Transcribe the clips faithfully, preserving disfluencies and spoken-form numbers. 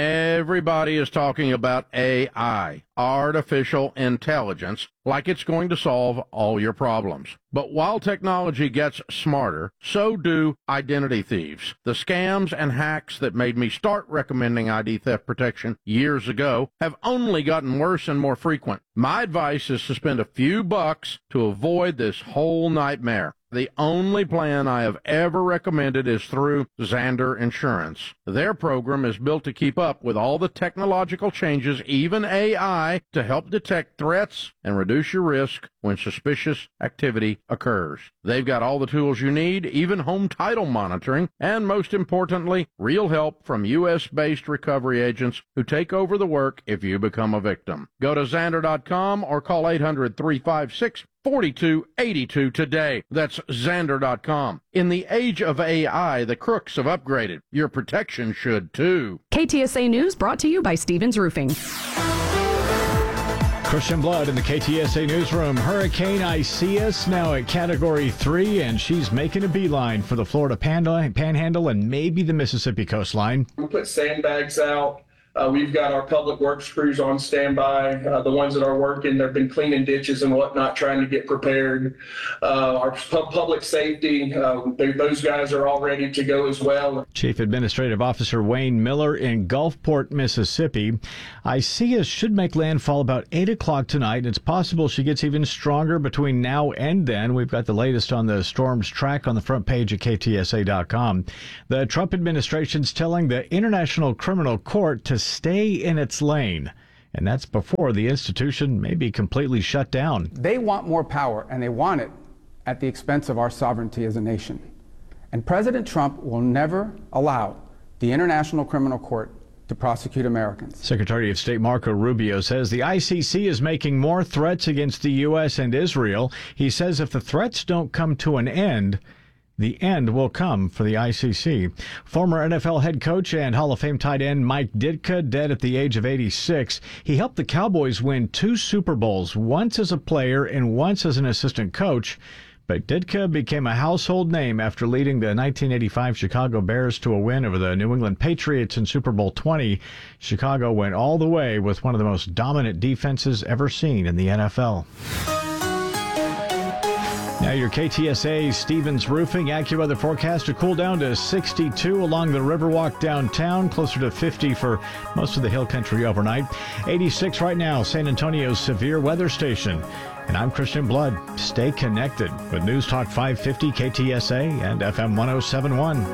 Everybody is talking about A I, artificial intelligence, like it's going to solve all your problems. But while technology gets smarter, so do identity thieves. The scams and hacks that made me start recommending I D theft protection years ago have only gotten worse and more frequent. My advice is to spend a few bucks to avoid this whole nightmare. The only plan I have ever recommended is through Zander Insurance. Their program is built to keep up with all the technological changes, even A I, to help detect threats and reduce your risk when suspicious activity occurs. They've got all the tools you need, even home title monitoring, and most importantly, real help from U S-based recovery agents who take over the work if you become a victim. Go to Zander dot com or call eight hundred, three five six, four two eight two today. That's Zander dot com. In the age of A I, the crooks have upgraded. Your protection should too. K T S A News brought to you by Stevens Roofing. Christian Blood in the K T S A newsroom. Hurricane Isaias now at Category three, and she's making a beeline for the Florida Panhandle and maybe the Mississippi coastline. We put sandbags out. Uh, we've got our public works crews on standby. Uh, the ones that are working, they've been cleaning ditches and whatnot, trying to get prepared. Uh, our pu- public safety, uh, they, those guys are all ready to go as well. Chief Administrative Officer Wayne Miller in Gulfport, Mississippi. Isaias should make landfall about eight o'clock tonight. It's possible she gets even stronger between now and then. We've got the latest on the storm's track on the front page of K T S A dot com. The Trump administration's telling the International Criminal Court to stay in its lane, and that's before the institution may be completely shut down. They want more power, and they want it at the expense of our sovereignty as a nation. And President Trump will never allow the International Criminal Court to prosecute Americans. Secretary of State Marco Rubio says the I C C is making more threats against the U S and Israel. He says if the threats don't come to an end, the end will come for the I C C. Former N F L head coach and Hall of Fame tight end Mike Ditka, dead at the age of eighty-six. He helped the Cowboys win two Super Bowls, once as a player and once as an assistant coach. But Ditka became a household name after leading the nineteen eighty-five Chicago Bears to a win over the New England Patriots in Super Bowl twenty. Chicago went all the way with one of the most dominant defenses ever seen in the N F L. Now your K T S A Stevens Roofing AccuWeather forecast to cool down to sixty-two along the Riverwalk downtown, closer to fifty for most of the hill country overnight. eighty-six right now, San Antonio's severe weather station. And I'm Christian Blood. Stay connected with News Talk five fifty K T S A and F M one oh seven point one.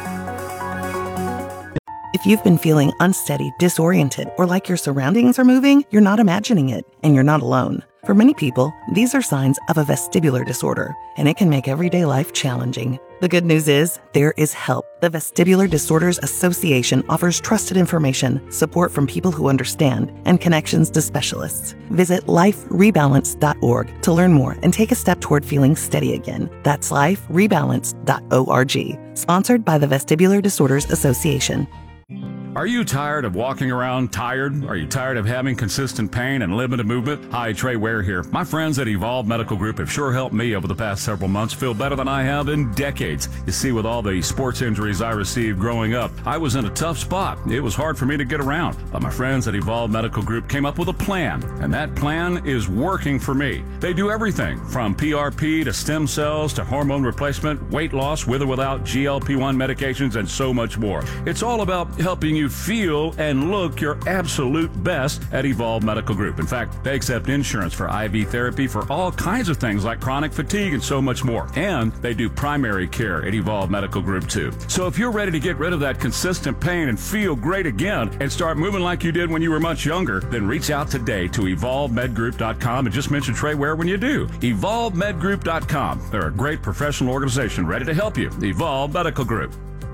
If you've been feeling unsteady, disoriented, or like your surroundings are moving, you're not imagining it, and you're not alone. For many people, these are signs of a vestibular disorder, and it can make everyday life challenging. The good news is, there is help. The Vestibular Disorders Association offers trusted information, support from people who understand, and connections to specialists. Visit life rebalance dot org to learn more and take a step toward feeling steady again. That's life rebalance dot org. Sponsored by the Vestibular Disorders Association. Are you tired of walking around tired? Are you tired of having consistent pain and limited movement? Hi, Trey Ware here. My friends at Evolve Medical Group have sure helped me over the past several months feel better than I have in decades. You see, with all the sports injuries I received growing up, I was in a tough spot. It was hard for me to get around. But my friends at Evolve Medical Group came up with a plan, and that plan is working for me. They do everything from P R P to stem cells to hormone replacement, weight loss with or without G L P one medications, and so much more. It's all about helping you feel and look your absolute best at Evolve Medical Group. In fact, they accept insurance for I V therapy for all kinds of things like chronic fatigue and so much more. And they do primary care at Evolve Medical Group too. So if you're ready to get rid of that consistent pain and feel great again and start moving like you did when you were much younger, then reach out today to evolve med group dot com and just mention Trey Ware when you do. evolve med group dot com. They're a great professional organization ready to help you. Evolve Medical Group.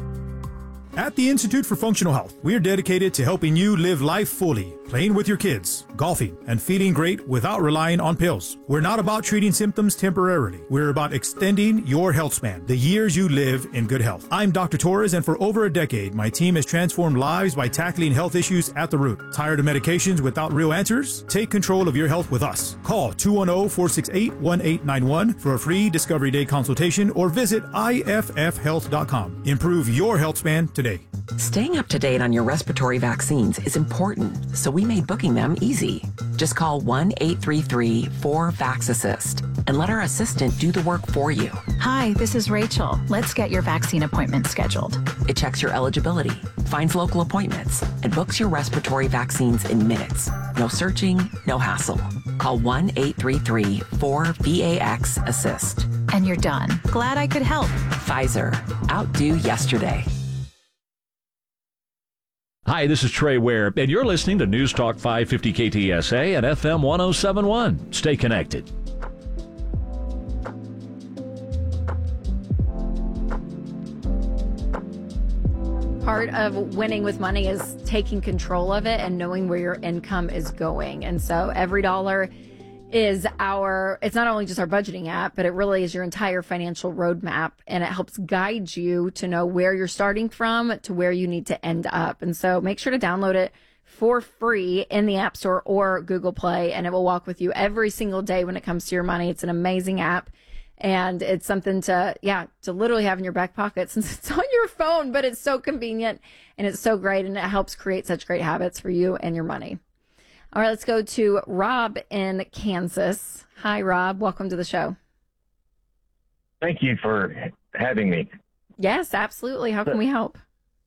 At the Institute for Functional Health, we're dedicated to helping you live life fully, playing with your kids, golfing, and feeling great without relying on pills. We're not about treating symptoms temporarily. We're about extending your health span, the years you live in good health. I'm Doctor Torres, and for over a decade, my team has transformed lives by tackling health issues at the root. Tired of medications without real answers? Take control of your health with us. Call two one zero, four six eight, one eight nine one for a free Discovery Day consultation or visit I F F health dot com. Improve your health span today. Staying up to date on your respiratory vaccines is important, so we made booking them easy. Just call one eight three three four VAX-ASSIST and let our assistant do the work for you. Hi, this is Rachel. Let's get your vaccine appointment scheduled. It checks your eligibility, finds local appointments, and books your respiratory vaccines in minutes. No searching, no hassle. Call one eight three three four VAX-ASSIST. And you're done. Glad I could help. Pfizer. Outdo yesterday. Hi, this is Trey Ware, and you're listening to News Talk five fifty K T S A and F M one oh seven point one. Stay connected. Part of winning with money is taking control of it and knowing where your income is going. And so every dollar is our, it's not only just our budgeting app, but it really is your entire financial roadmap. And it helps guide you to know where you're starting from to where you need to end up. And so make sure to download it for free in the App Store or Google Play, and it will walk with you every single day when it comes to your money. It's an amazing app. And it's something to, yeah, to literally have in your back pocket since it's on your phone, but it's so convenient and it's so great. And it helps create such great habits for you and your money. All right, let's go to Rob in Kansas. Hi, Rob. Welcome to the show. Thank you for having me. Yes, absolutely. How can we help?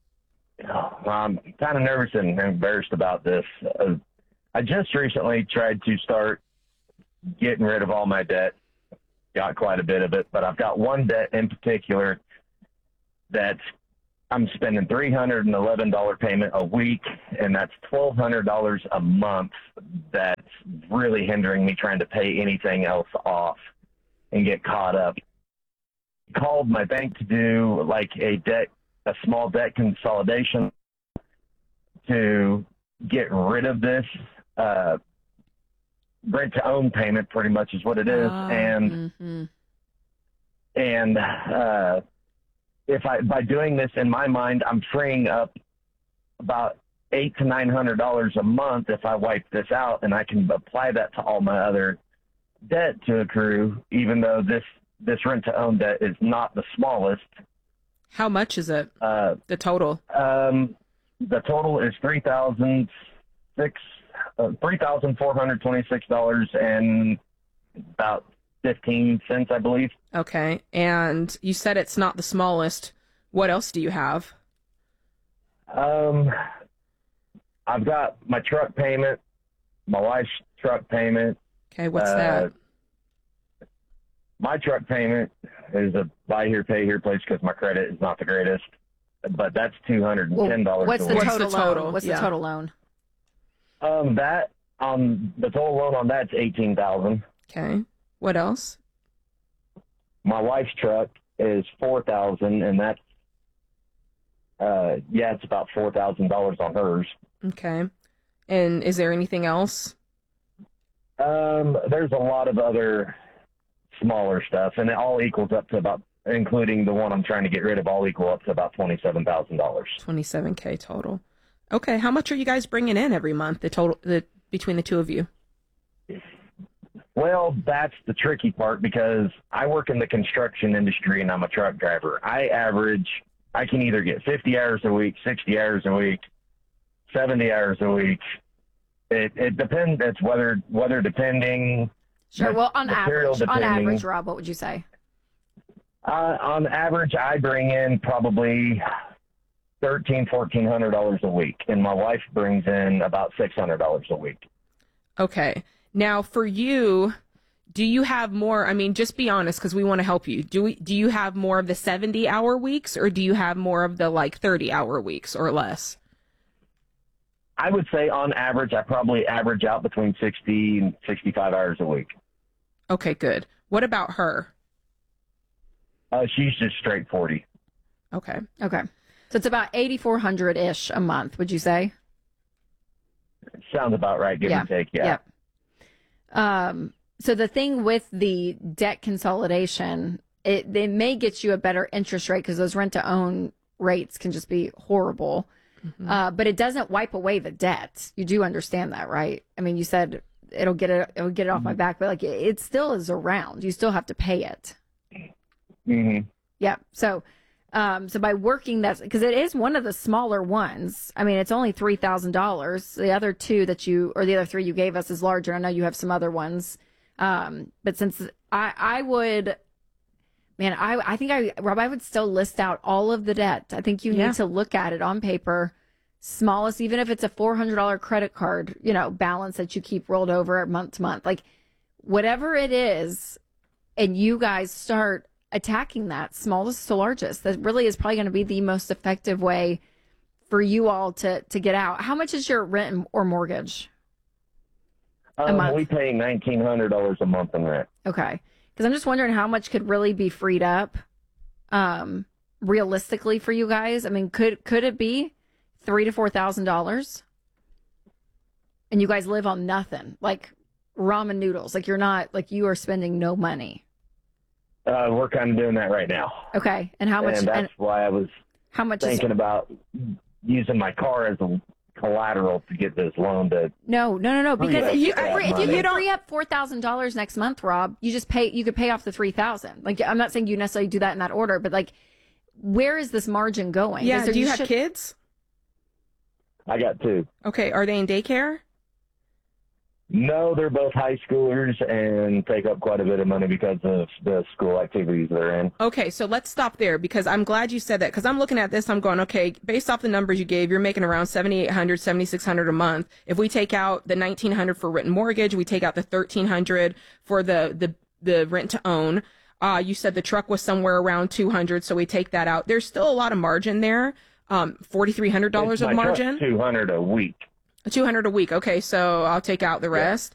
I'm kind of nervous and embarrassed about this. Uh, I just recently tried to start getting rid of all my debt. Got quite a bit of it, but I've got one debt in particular that I'm spending three hundred eleven dollars payment a week, and that's twelve hundred dollars a month. That's really hindering me trying to pay anything else off and get caught up. Called my bank to do like a debt, a small debt consolidation to get rid of this uh, rent to own payment, pretty much is what it is. Oh, and mm-hmm. and uh, if I by doing this, in my mind, I'm freeing up about eight to nine hundred dollars a month if I wipe this out, and I can apply that to all my other debt to accrue, even though this this rent to own debt is not the smallest. How much is it? Uh, the total? Um, the total is three thousand six. Uh, three thousand four hundred twenty-six dollars and about fifteen cents, I believe. Okay. And you said it's not the smallest. What else do you have? Um, I've got my truck payment, my wife's truck payment. Okay, what's uh, that? My truck payment is a buy here, pay here place because my credit is not the greatest, but that's two hundred ten dollars. Well, what's, a the week. total What's the total? loan? What's Yeah. the total loan? Um, that um the total loan on that's eighteen thousand. Okay. What else? My wife's truck is four thousand, and that's uh yeah, it's about four thousand dollars on hers. Okay. And is there anything else? Um, there's a lot of other smaller stuff, and it all equals up to about, including the one I'm trying to get rid of, all equal up to about twenty-seven thousand dollars. twenty-seven K total. Okay. How much are you guys bringing in every month? The total, the between the two of you. Well, that's the tricky part because I work in the construction industry and I'm a truck driver. I average, I can either get fifty hours a week, sixty hours a week, seventy hours a week. It it depends. It's weather weather depending. Sure. Well, on material average, on depending. average, Rob, what would you say? Uh, on average, I bring in probably thirteen, fourteen hundred dollars a week, and my wife brings in about six hundred dollars a week. Okay. Now, for you, do you have more? I mean, just be honest, because we want to help you. Do we? Do you have more of the seventy-hour weeks, or do you have more of the like thirty-hour weeks or less? I would say, on average, I probably average out between sixty and sixty-five hours a week. Okay, good. What about her? Uh, she's just straight forty. Okay. Okay. So it's about eighty-four hundred ish a month, would you say? Sounds about right, give Yeah. or take. Yeah. Yeah. Um, so the thing with the debt consolidation, it, it may get you a better interest rate because those rent to own rates can just be horrible. Mm-hmm. Uh, but it doesn't wipe away the debt. You do understand that, right? I mean, you said it'll get it, it'll get it off my back, but like it, it still is around. You still have to pay it. Mm-hmm. Yeah. So Um, so by working that, because it is one of the smaller ones. I mean, it's only three thousand dollars. The other two that you, or the other three you gave us is larger. I know you have some other ones. Um, but since I, I would, man, I, I think I, Rob, I would still list out all of the debt. I think you Yeah. need to look at it on paper, smallest, even if it's a four hundred dollars credit card, you know, balance that you keep rolled over month to month, like whatever it is. And you guys start attacking that smallest to largest. That really is probably going to be the most effective way for you all to, to get out. How much is your rent or mortgage? A Um, month? we pay nineteen hundred dollars a month in rent. Okay. Because I'm just wondering how much could really be freed up um, realistically for you guys. I mean, could could it be three to four thousand dollars? And you guys live on nothing, like ramen noodles. Like you're not, like you are spending no money. Uh, we're kind of doing that right now. Okay. And how much? And that's and why I was how much thinking is, about using my car as a collateral to get this loan to. No, no, no, no. Free Because up if you that if you money. could free up four thousand dollars next month, Rob, you just pay. You could pay off the three thousand. Like I'm not saying you necessarily do that in that order, but like, where is this margin going? Yeah. Is there- Do you have should- kids? I got two. Okay. Are they in daycare? No, they're both high schoolers and take up quite a bit of money because of the school activities they're in. Okay, so let's stop there because I'm glad you said that because I'm looking at this, I'm going, okay, based off the numbers you gave, you're making around seventy-eight hundred dollars, seventy-six hundred dollars a month. If we take out the nineteen hundred dollars for written mortgage, we take out the thirteen hundred dollars for the, the, the rent to own. Uh, you said the truck was somewhere around two hundred dollars, so we take that out. There's still a lot of margin there, um, four thousand three hundred dollars It's of my margin. truck's two hundred a week. two hundred a week. Okay, so I'll take out the rest.